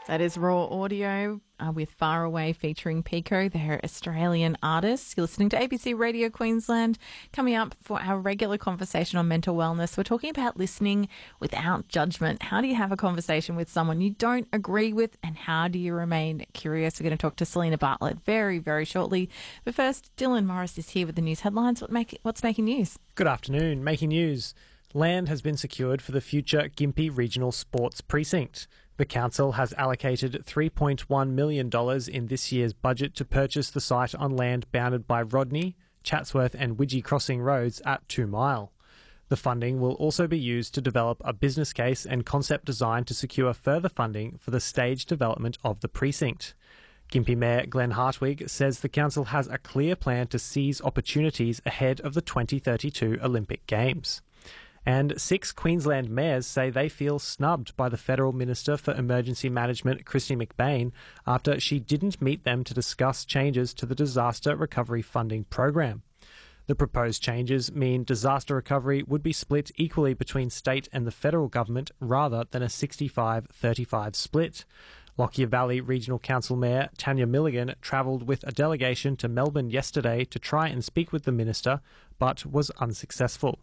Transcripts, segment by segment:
That is Raw Audio with Far Away featuring Pico. They're Australian artists. You're listening to ABC Radio Queensland. Coming up for our regular conversation on mental wellness, we're talking about listening without judgment. How do you have a conversation with someone you don't agree with, and how do you remain curious? We're going to talk to Selena Bartlett very, very shortly. But first, Dylan Morris is here with the news headlines. What's making news? Good afternoon. Making news. Land has been secured for the future Gympie Regional Sports Precinct. The council has allocated $3.1 million in this year's budget to purchase the site on land bounded by Rodney, Chatsworth and Widgie Crossing roads at 2 Mile. The funding will also be used to develop a business case and concept design to secure further funding for the staged development of the precinct. Gympie Mayor Glenn Hartwig says the council has a clear plan to seize opportunities ahead of the 2032 Olympic Games. And 6 Queensland mayors say they feel snubbed by the Federal Minister for Emergency Management, Kristy McBain, after she didn't meet them to discuss changes to the Disaster Recovery Funding Program. The proposed changes mean disaster recovery would be split equally between state and the federal government rather than a 65-35 split. Lockyer Valley Regional Council Mayor Tanya Milligan travelled with a delegation to Melbourne yesterday to try and speak with the minister, but was unsuccessful.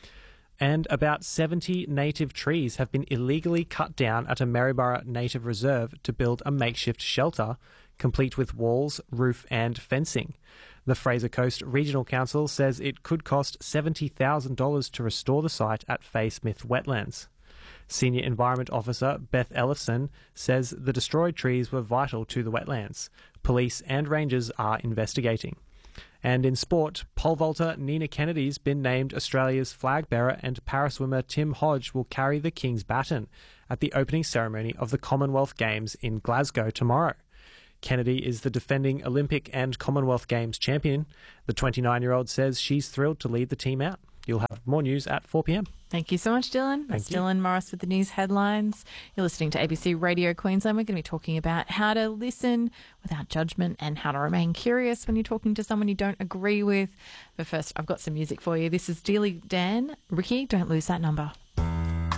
And about 70 native trees have been illegally cut down at a Maryborough Native Reserve to build a makeshift shelter, complete with walls, roof and fencing. The Fraser Coast Regional Council says it could cost $70,000 to restore the site at Fay Smith Wetlands. Senior Environment Officer Beth Ellison says the destroyed trees were vital to the wetlands. Police and rangers are investigating. And in sport, pole vaulter Nina Kennedy's been named Australia's flag bearer, and paraswimmer Tim Hodge will carry the King's baton at the opening ceremony of the Commonwealth Games in Glasgow tomorrow. Kennedy is the defending Olympic and Commonwealth Games champion. The 29-year-old says she's thrilled to lead the team out. You'll have more news at 4 p.m. Thank you so much, Dylan. That's Dylan Morris with the news headlines. You're listening to ABC Radio Queensland. We're going to be talking about how to listen without judgment and how to remain curious when you're talking to someone you don't agree with. But first, I've got some music for you. This is Steely Dan. Ricky, don't lose that number.